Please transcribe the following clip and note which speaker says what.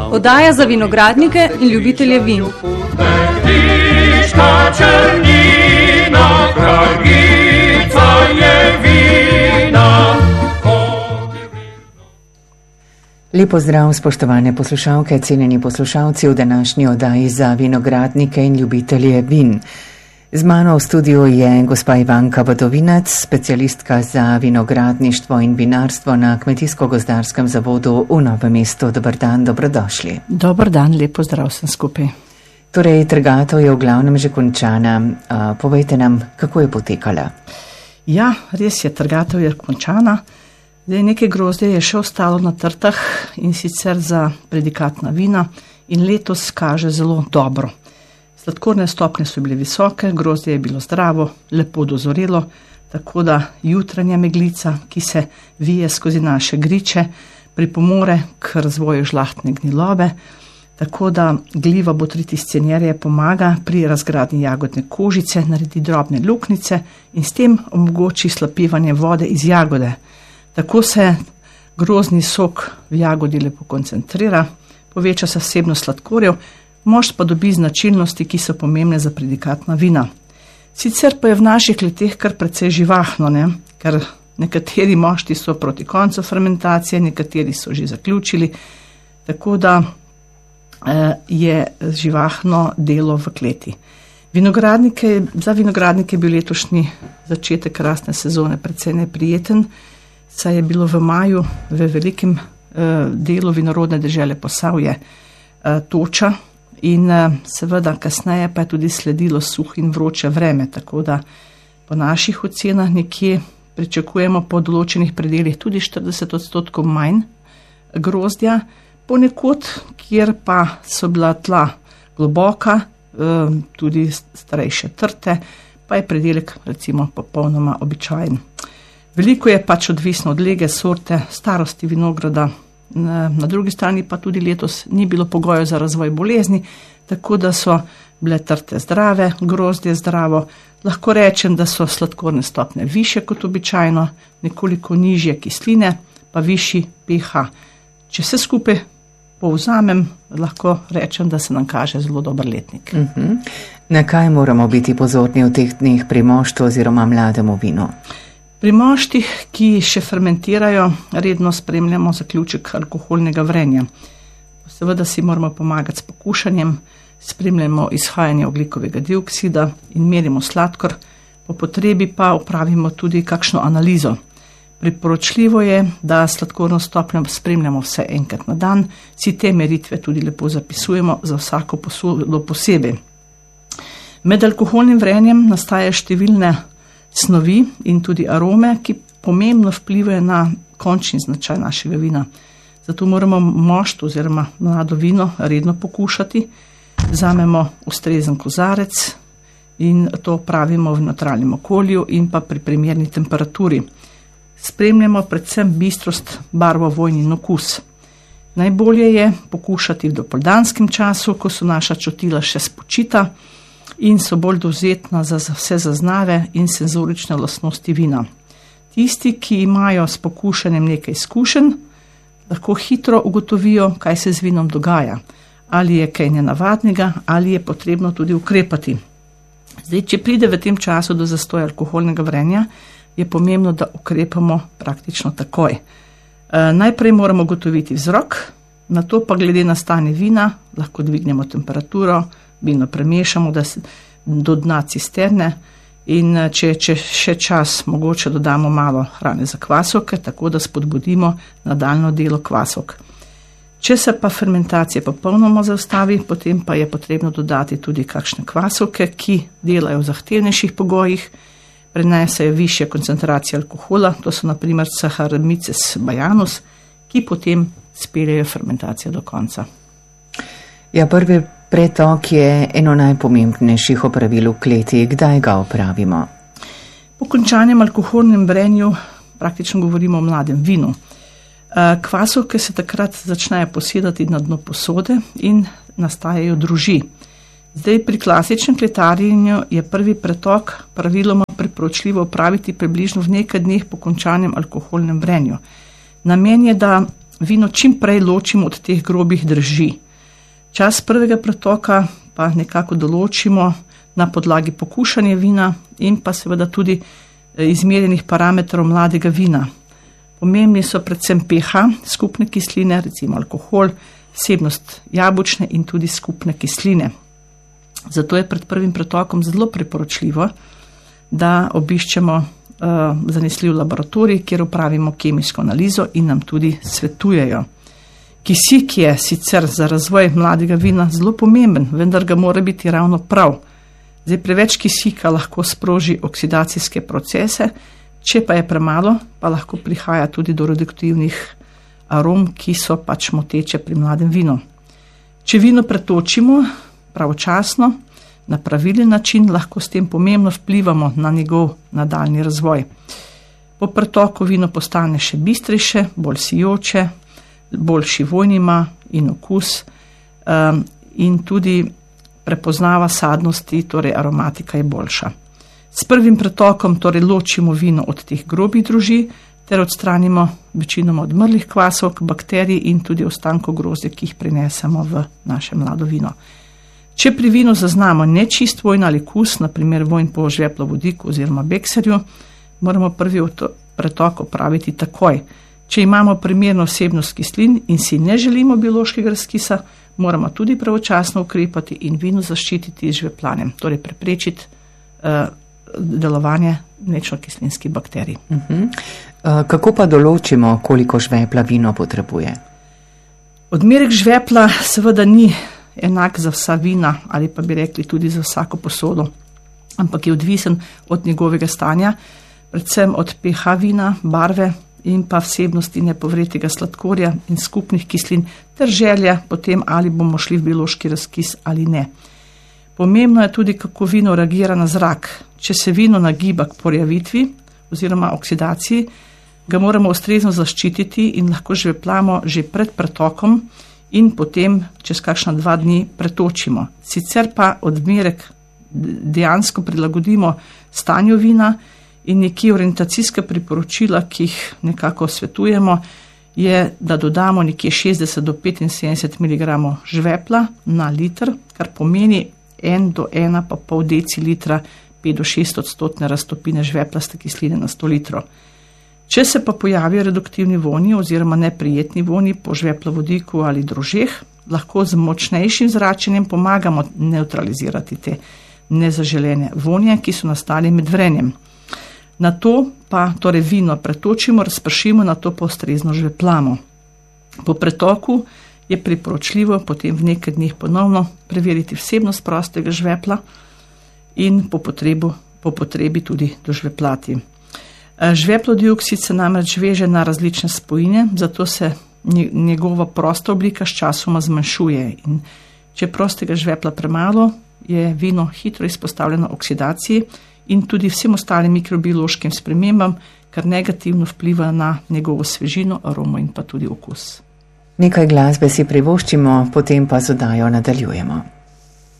Speaker 1: Oddaja za vinogradnike in ljubitelje vin.
Speaker 2: Lep pozdrav, spoštovane poslušalke, cenjeni poslušalci v današnji oddaji za vinogradnike in ljubitelje vin. Z mano v studiu je gospa Ivanka Vodovinec, specialistka za vinogradništvo in vinarstvo na Kmetijsko-gozdarskem zavodu v Novem mestu. Dober dan, dobrodošli.
Speaker 3: Dober dan, lep pozdrav vsem skupaj.
Speaker 2: Torej, trgatev je v glavnem že končana. Povejte nam, kako je potekala?
Speaker 3: Ja, res je, trgatev je končana. Zdaj, nekaj grozdja je še ostalo na trtah in sicer za predikatna vina in letos kaže zelo dobro. Sladkorne stopnje so bile visoke, grozdje je bilo zdravo, lepo dozorelo, tako da jutranja meglica, ki se vije skozi naše griče, pripomore k razvoju žlahtne gnilobe, tako da gliva botrytis cinereae pomaga pri razgradnji jagodne kožice, naredi drobne luknjice in s tem omogoči slapivanje vode iz jagode. Tako se grozdni sok v jagodi lepo koncentrira, poveča se vsebnost sladkorjev, mošt pa dobi značilnosti, ki so pomembne za predikatna vina. Sicer pa je v naših kleteh kar precej živahno, ker nekateri mošti so proti koncu fermentacije, nekateri so že zaključili, tako da je živahno delo v kleti. Za vinogradnike je bil letošnji začetek rastne sezone precej neprijeten, saj je bilo v maju v velikem delu vinorodne dežele Posavje toča in seveda kasneje pa je tudi sledilo suh in vroče vreme, tako da po naših ocenah nekje pričakujemo po določenih predeljih tudi 40% manj grozdja, ponekod, kjer pa so bila tla globoka, tudi starejše trte, pa je predelek recimo popolnoma običajen. Veliko je pač odvisno od lege, sorte, starosti vinograda, na drugi strani pa tudi letos ni bilo pogojev za razvoj bolezni, tako da so bile trte zdrave, grozdje zdravo. Lahko rečem, da so sladkorne stopnje više kot običajno, nekoliko nižje kisline, pa višji pH. Če se skupaj povzamem, lahko rečem, da se nam kaže zelo dober letnik.
Speaker 2: Na kaj moramo biti pozorni v teh dneh pri moštvu oziroma mlademu vinu?
Speaker 3: Pri moštih, ki še fermentirajo, redno spremljamo zaključek alkoholnega vrenja. Seveda si moramo pomagati s pokušanjem, spremljamo izhajanje ogljikovega dioksida in merimo sladkor, po potrebi pa opravimo tudi kakšno analizo. Priporočljivo je, da sladkorno stopnjo spremljamo vse enkrat na dan, si te meritve tudi lepo zapisujemo za vsako posodo posebej. Med alkoholnim vrenjem nastajajo številne snovi in tudi arome, ki pomembno vplivajo na končni značaj našega vina. Zato moramo mošt oziroma mlado vino redno pokušati, vzamemo ustrezen kozarec in to pravimo v notranjem okolju in pa pri primerni temperaturi. Spremljamo predvsem bistrost, barvo, vonj in okus. Najbolje je pokušati v dopoldanskem času, ko so naša čutila še spočita in so bolj dovzetna za vse zaznave in senzorične lastnosti vina. Tisti, ki imajo s pokušanjem nekaj izkušenj, lahko hitro ugotovijo, kaj se z vinom dogaja. Ali je kaj nenavadnega, ali je potrebno tudi ukrepati. Zdaj, če pride v tem času do zastoja alkoholnega vrenja, je pomembno, da ukrepamo praktično takoj. Najprej moramo ugotoviti vzrok, nato pa glede na stanje vina lahko dvignemo temperaturo, vino premešamo do dna cisterne in če še čas mogoče dodamo malo hrane za kvasovke, tako da spodbudimo nadaljnjo delo kvasovk. Če se pa fermentacija popolnoma zaustavi, potem pa je potrebno dodati tudi kakšne kvasovke, ki delajo v zahtevnejših pogojih, prenesejo višje koncentracije alkohola, to so na primer Saccharomyces baianus, ki potem speljejo fermentacijo do konca.
Speaker 2: Ja, prvi pretok je eno najpomembnejših opravil v kleti. Kdaj ga opravimo?
Speaker 3: Po končanem alkoholnem vrenju praktično govorimo o mladem vinu. Kvasovke se takrat začnejo posedati na dno posode in nastajajo druži. Zdaj pri klasičnem kletarjenju je prvi pretok praviloma priporočljivo opraviti približno v nekaj dneh po končanem alkoholnem vrenju. Namen je, da vino čim prej ločimo od teh grobih drži. Čas prvega pretoka pa nekako določimo na podlagi pokušanja vina in pa seveda tudi izmerjenih parametrov mladega vina. Pomembni so predvsem pH, skupne kisline, recimo alkohol, vsebnost jabolčne in tudi skupne kisline. Zato je pred prvim pretokom zelo priporočljivo, da obiščemo zanesljiv laboratorij, kjer opravimo kemijsko analizo in nam tudi svetujejo. Kisik je sicer za razvoj mladega vina zelo pomemben, vendar ga mora biti ravno prav. Zdaj, preveč kisika lahko sproži oksidacijske procese, če pa je premalo, pa lahko prihaja tudi do reduktivnih arom, ki so pač moteče pri mladem vinu. Če vino pretočimo pravočasno, na pravilen način, lahko s tem pomembno vplivamo na njegov nadaljnji razvoj. Po pretoku vino postane še bistrejše, bolj sijoče, boljši vonj ima in okus in tudi prepoznava sadnosti, torej aromatika je boljša. S prvim pretokom torej ločimo vino od teh grobih druži ter odstranimo večinoma odmrlih kvasov, bakterij in tudi ostankov grozdja, ki jih prinesemo v naše mlado vino. Če pri vinu zaznamo nečist vonj ali kus, naprimer vonj po žveplovodiku oziroma bekserju, moramo prvi pretok opraviti takoj. Če imamo primerno vsebnost kislin in si ne želimo biološkega razkisa, moramo tudi pravočasno ukrepati in vino zaščititi z žvepljanjem, torej preprečiti delovanje mlečno-kislinskih bakterij.
Speaker 2: Kako pa določimo, koliko žvepla vino potrebuje?
Speaker 3: Odmerek žvepla seveda ni enak za vsa vina ali pa bi rekli tudi za vsako posodo, ampak je odvisen od njegovega stanja, predvsem od pH vina, barve in pa vsebnosti nepovretega sladkorja in skupnih kislin ter želja potem, ali bomo šli v biološki razkis ali ne. Pomembno je tudi, kako vino reagira na zrak. Če se vino nagiba k porjavitvi oziroma oksidaciji, ga moramo ustrezno zaščititi in lahko žvepljamo že pred pretokom in potem čez kakšna 2 dni pretočimo. Sicer pa odmerek dejansko prilagodimo stanju vina in nekje orientacijska priporočila, ki jih nekako svetujemo, je, da dodamo nekje 60 do 75 mg žvepla na liter, kar pomeni 1 do 1,5 decilitra 5 do 6% raztopine žveplaste kisline na 100 litrov. Če se pa pojavijo reduktivni vonji oziroma neprijetni vonji po žveplovodiku ali drožeh, lahko z močnejšim zračenjem pomagamo neutralizirati te nezaželene vonje, ki so nastali med vrenjem. Na to pa torej vino pretočimo, razpršimo, na to pa ustrezno žvepljamo. Po pretoku je priporočljivo potem v nekaj dneh ponovno preveriti vsebnost prostega žvepla in po potrebi tudi dožvepljati. Žveplov dioksid se namreč veže na različne spojine, zato se njegova prosta oblika s časoma zmanjšuje. In če prostega žvepla premalo, je vino hitro izpostavljeno oksidaciji in tudi vsem ostalim mikrobiološkim spremembam, kar negativno vpliva na njegovo svežino, aromo in pa tudi okus.
Speaker 2: Nekaj glasbe si privoščimo, potem pa z oddajo nadaljujemo.